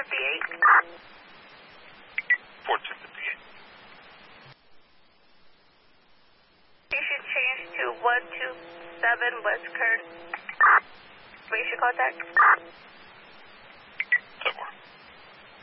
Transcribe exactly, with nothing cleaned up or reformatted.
fifty-eight. fourteen fifty-eight. Station change to one two seven West Kern. Information contact.